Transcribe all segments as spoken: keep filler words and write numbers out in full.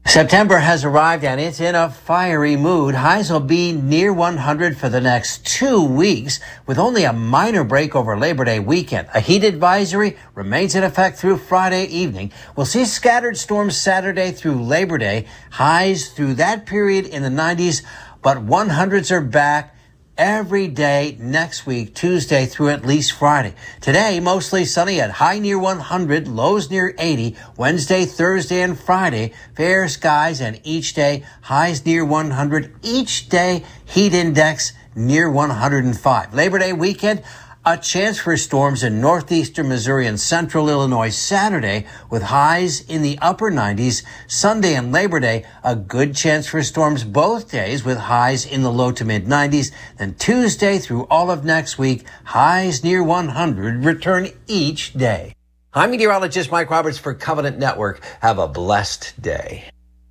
September has arrived and it's in a fiery mood. Highs will be near one hundred for the next two weeks with only a minor break over Labor Day weekend. A heat advisory remains in effect through Friday evening. We'll see scattered storms Saturday through Labor Day. Highs through that period in the nineties, but one hundreds are back every day next week, Tuesday through at least Friday. Today, mostly sunny at high near one hundred, lows near eighty. Wednesday, Thursday, and Friday, fair skies, and each day, highs near one hundred. Each day, heat index near one hundred five. Labor Day weekend, a chance for storms in northeastern Missouri and central Illinois Saturday with highs in the upper nineties. Sunday and Labor Day, a good chance for storms both days with highs in the low to mid nineties. Then Tuesday through all of next week, highs near one hundred return each day. I'm meteorologist Mike Roberts for Covenant Network. Have a blessed day.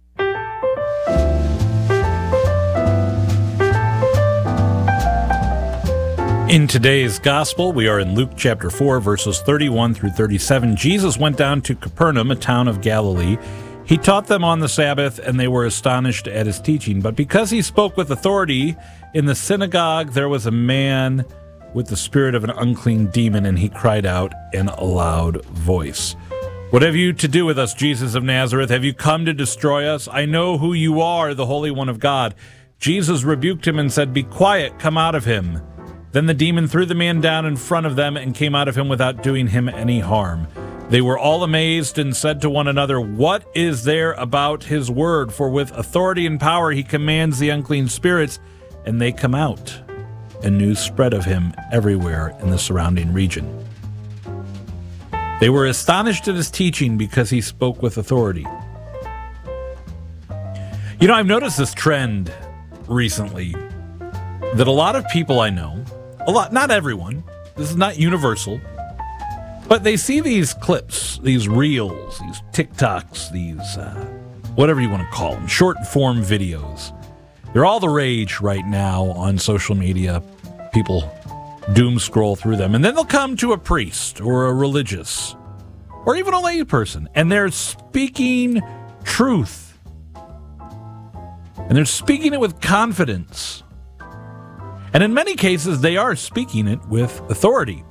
In today's gospel, we are in Luke chapter four, verses thirty-one through thirty-seven. Jesus went down to Capernaum, a town of Galilee. He taught them on the Sabbath, and they were astonished at his teaching. But because he spoke with authority in the synagogue, there was a man with the spirit of an unclean demon, and he cried out in a loud voice, "What have you to do with us, Jesus of Nazareth? Have you come to destroy us? I know who you are, the Holy One of God." Jesus rebuked him and said, "Be quiet, come out of him." Then the demon threw the man down in front of them and came out of him without doing him any harm. They were all amazed and said to one another, "What is there about his word? For with authority and power he commands the unclean spirits, and they come out." And news spread of him everywhere in the surrounding region. They were astonished at his teaching because he spoke with authority. You know, I've noticed this trend recently that a lot of people I know, a lot, not everyone, this is not universal, but they see these clips, these reels, these TikToks, these, uh, whatever you want to call them, short-form videos. They're all the rage right now on social media. People doom scroll through them, and then they'll come to a priest or a religious or even a lay person, and they're speaking truth. And they're speaking it with confidence. And in many cases, they are speaking it with authority.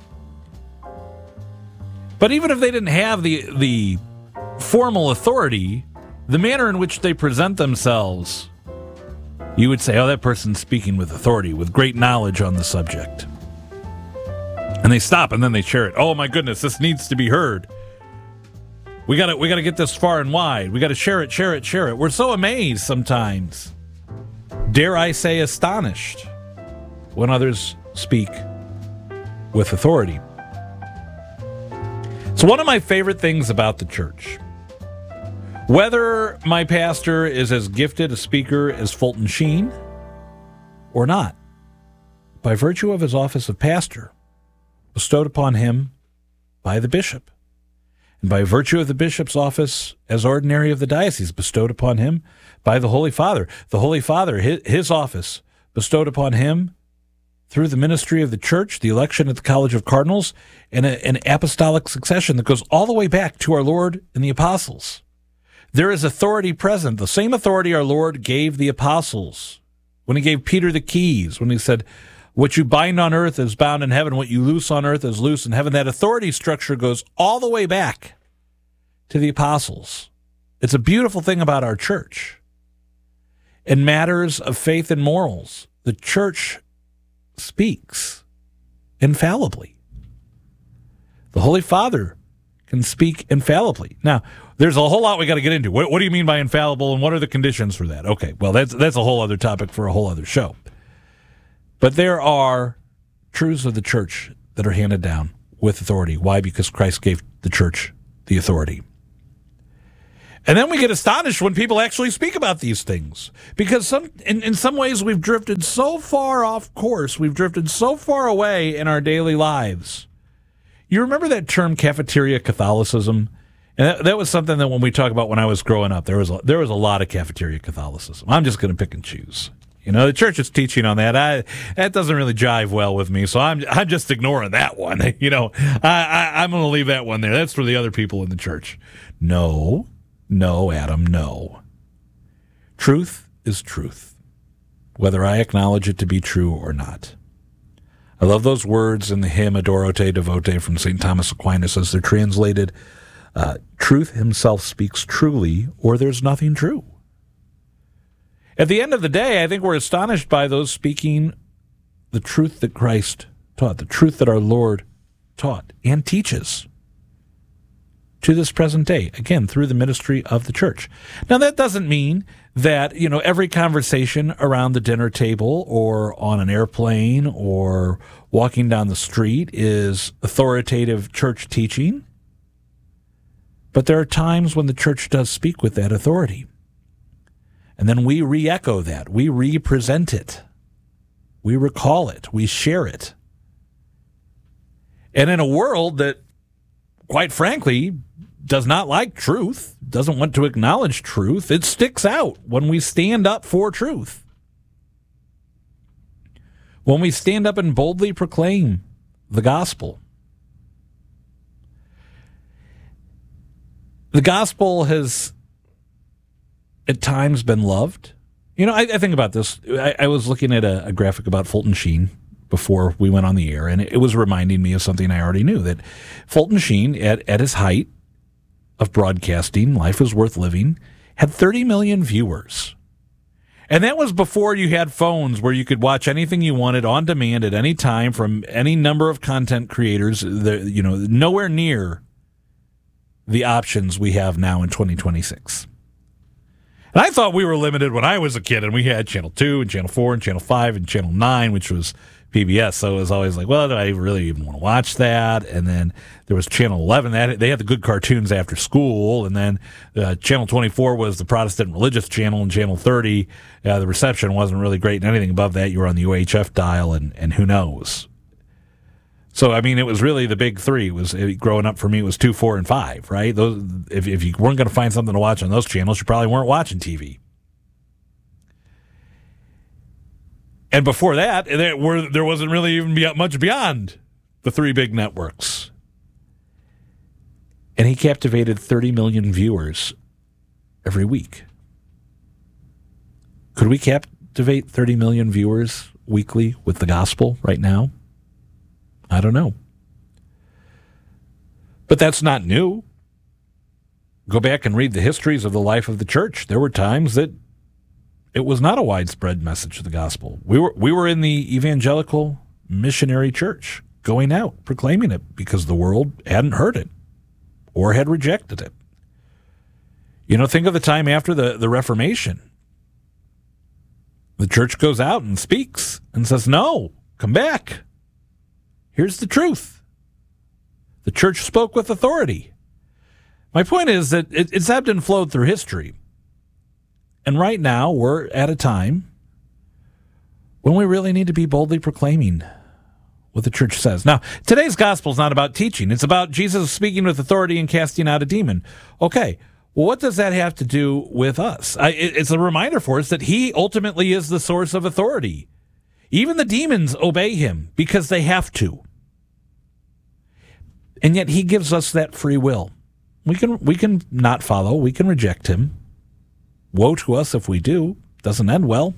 But even if they didn't have the the formal authority, the manner in which they present themselves, you would say, oh, that person's speaking with authority, with great knowledge on the subject. And they stop and then they share it. Oh my goodness, this needs to be heard. We gotta we gotta get this far and wide. We gotta share it, share it, share it. We're so amazed sometimes. Dare I say astonished when others speak with authority. It's one of my favorite things about the church. Whether my pastor is as gifted a speaker as Fulton Sheen or not, by virtue of his office of pastor, bestowed upon him by the bishop, and by virtue of the bishop's office as ordinary of the diocese, bestowed upon him by the Holy Father. The Holy Father, his, his office, bestowed upon him through the ministry of the church, the election at the College of Cardinals, and a, an apostolic succession that goes all the way back to our Lord and the apostles. There is authority present, the same authority our Lord gave the apostles when he gave Peter the keys, when he said, what you bind on earth is bound in heaven, what you loose on earth is loose in heaven. That authority structure goes all the way back to the apostles. It's a beautiful thing about our church. In matters of faith and morals, the church speaks infallibly. The Holy Father can speak infallibly. Now, there's a whole lot we got to get into. What, what do you mean by infallible, and what are the conditions for that? Okay, well, that's that's a whole other topic for a whole other show. But there are truths of the church that are handed down with authority. Why? Because Christ gave the church the authority. And then we get astonished when people actually speak about these things. Because some, in, in some ways we've drifted so far off course, we've drifted so far away in our daily lives. You remember that term cafeteria Catholicism? And that, that was something that when we talk about when I was growing up, there was a, there was a lot of cafeteria Catholicism. I'm just going to pick and choose. You know, the church is teaching on that. I, that doesn't really jive well with me, so I'm I'm just ignoring that one. You know, I, I, I'm going to leave that one there. That's for the other people in the church. No. No, Adam, no. Truth is truth, whether I acknowledge it to be true or not. I love those words in the hymn Adoro Te Devote from Saint Thomas Aquinas as they're translated, uh, truth himself speaks truly, or there's nothing true. At the end of the day, I think we're astonished by those speaking the truth that Christ taught, the truth that our Lord taught and teaches to this present day, again, through the ministry of the church. Now, that doesn't mean that, you know, every conversation around the dinner table or on an airplane or walking down the street is authoritative church teaching. But there are times when the church does speak with that authority. And then we re-echo that. We re-present it. We recall it. We share it. And in a world that, quite frankly, does not like truth, doesn't want to acknowledge truth, it sticks out when we stand up for truth. When we stand up and boldly proclaim the gospel. The gospel has at times been loved. You know, I, I think about this. I, I was looking at a, a graphic about Fulton Sheen before we went on the air, and it, it was reminding me of something I already knew, that Fulton Sheen, at, at his height of broadcasting, Life is Worth Living, had thirty million viewers. And that was before you had phones where you could watch anything you wanted on demand at any time from any number of content creators, the, you know, nowhere near the options we have now in twenty twenty-six. And I thought we were limited when I was a kid, and we had Channel two and Channel four and Channel five and Channel nine, which was P B S. So it was always like, well, do I really even want to watch that? And then there was Channel eleven. That they had the good cartoons after school. And then uh, Channel twenty-four was the Protestant religious channel, and Channel thirty, uh, the reception wasn't really great. And anything above that, you were on the U H F dial, and, and who knows. So, I mean, it was really the big three. It was it, growing up for me, it was two, four, and five, right? Those, if, if you weren't going to find something to watch on those channels, you probably weren't watching T V. And before that, there, were, there wasn't really even much beyond the three big networks. And he captivated thirty million viewers every week. Could we captivate thirty million viewers weekly with the gospel right now? I don't know. But that's not new. Go back and read the histories of the life of the church. There were times that it was not a widespread message of the gospel. We were we were in the evangelical missionary church, going out, proclaiming it, because the world hadn't heard it or had rejected it. You know, think of the time after the, the Reformation. The church goes out and speaks and says, no, come back. Here's the truth. The church spoke with authority. My point is that it, it's ebbed and flowed through history. And right now, we're at a time when we really need to be boldly proclaiming what the church says. Now, today's gospel is not about teaching. It's about Jesus speaking with authority and casting out a demon. Okay, well, what does that have to do with us? I, it, it's a reminder for us that he ultimately is the source of authority. Even the demons obey him because they have to. And yet he gives us that free will. We can we can not follow. We can reject him. Woe to us if we do. Doesn't end well.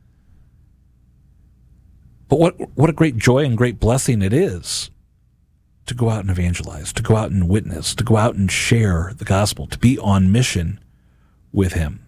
But what what a great joy and great blessing it is to go out and evangelize, to go out and witness, to go out and share the gospel, to be on mission with him.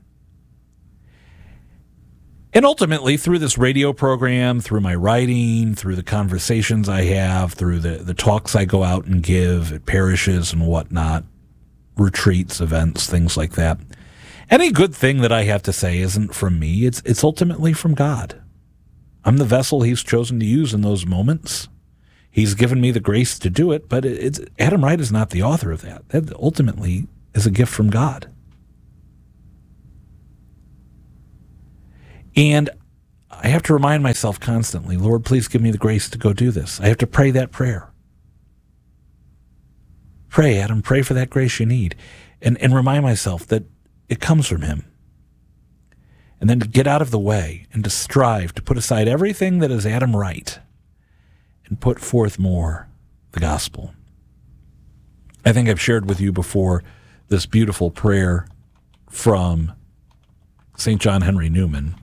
And ultimately, through this radio program, through my writing, through the conversations I have, through the, the talks I go out and give at parishes and whatnot, retreats, events, things like that, any good thing that I have to say isn't from me. It's it's ultimately from God. I'm the vessel he's chosen to use in those moments. He's given me the grace to do it, but it's Adam Wright is not the author of that. That ultimately is a gift from God. And I have to remind myself constantly, Lord, please give me the grace to go do this. I have to pray that prayer. Pray, Adam, pray for that grace you need. And, and remind myself that it comes from him. And then to get out of the way and to strive to put aside everything that is Adam Wright and put forth more the gospel. I think I've shared with you before this beautiful prayer from Saint John Henry Newman.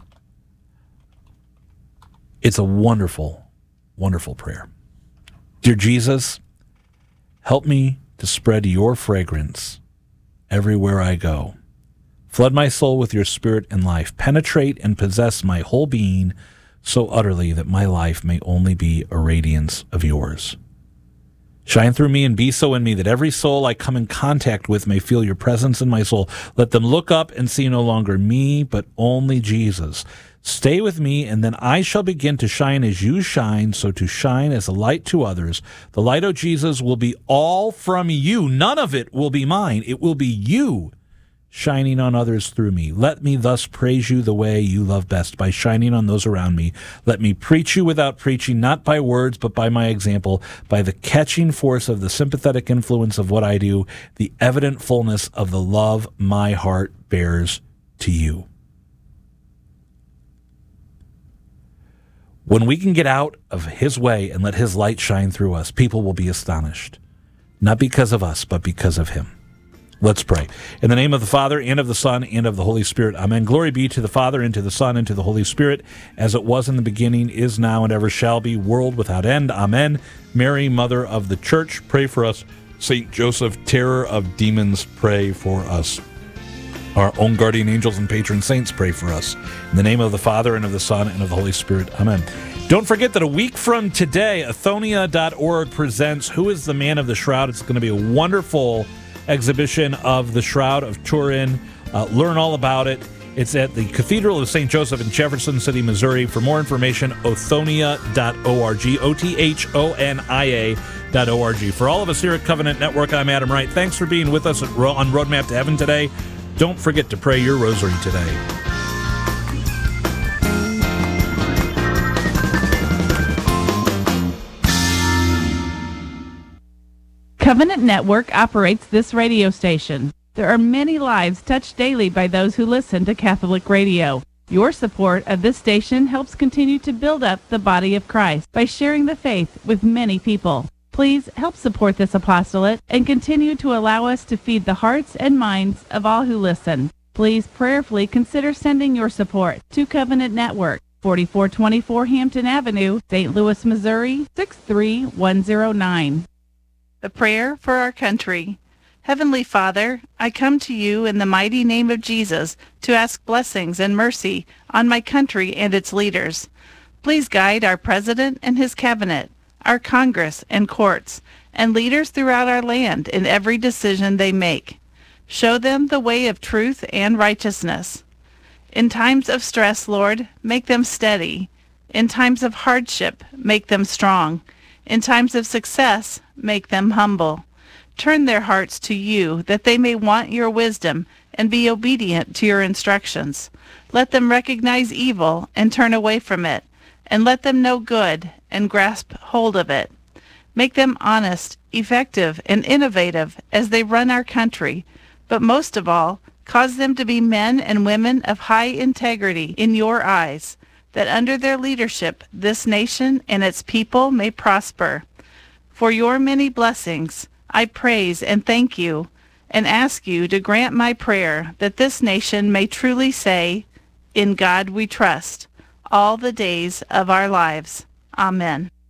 It's a wonderful, wonderful prayer. Dear Jesus, help me to spread your fragrance everywhere I go. Flood my soul with your spirit and life. Penetrate and possess my whole being so utterly that my life may only be a radiance of yours. Shine through me and be so in me that every soul I come in contact with may feel your presence in my soul. Let them look up and see no longer me, but only Jesus. Stay with me, and then I shall begin to shine as you shine, so to shine as a light to others. The light, O Jesus, will be all from you. None of it will be mine. It will be you shining on others through me. Let me thus praise you the way you love best, by shining on those around me. Let me preach you without preaching, not by words, but by my example, by the catching force of the sympathetic influence of what I do, the evident fullness of the love my heart bears to you. When we can get out of his way and let his light shine through us, people will be astonished. Not because of us, but because of him. Let's pray. In the name of the Father, and of the Son, and of the Holy Spirit. Amen. Glory be to the Father, and to the Son, and to the Holy Spirit, as it was in the beginning, is now, and ever shall be, world without end. Amen. Mary, Mother of the Church, pray for us. Saint Joseph, terror of demons, pray for us. Our own guardian angels and patron saints, pray for us. In the name of the Father, and of the Son, and of the Holy Spirit. Amen. Don't forget that a week from today, Athonia dot org presents Who is the Man of the Shroud? It's going to be a wonderful exhibition of the Shroud of Turin. Uh, learn all about it. It's at the Cathedral of Saint Joseph in Jefferson City, Missouri. For more information, Othonia dot org, O T H O N I A dot O R G. For all of us here at Covenant Network, I'm Adam Wright. Thanks for being with us at Ro- on Roadmap to Heaven today. Don't forget to pray your rosary today. Covenant Network operates this radio station. There are many lives touched daily by those who listen to Catholic radio. Your support of this station helps continue to build up the body of Christ by sharing the faith with many people. Please help support this apostolate and continue to allow us to feed the hearts and minds of all who listen. Please prayerfully consider sending your support to Covenant Network, forty-four twenty-four Hampton Avenue, Saint Louis, Missouri, six three one zero nine. A prayer for our country. Heavenly Father, I come to you in the mighty name of Jesus to ask blessings and mercy on my country and its leaders. Please guide our President and his cabinet, our Congress and courts, and leaders throughout our land in every decision they make. Show them the way of truth and righteousness. In times of stress, Lord, make them steady. In times of hardship, make them strong. In times of success, make them humble. Turn their hearts to you, that they may want your wisdom and be obedient to your instructions. Let them recognize evil and turn away from it, and let them know good and grasp hold of it. Make them honest, effective, and innovative as they run our country, but most of all, cause them to be men and women of high integrity in your eyes, that under their leadership this nation and its people may prosper. For your many blessings, I praise and thank you, and ask you to grant my prayer that this nation may truly say, "In God we trust," all the days of our lives. Amen.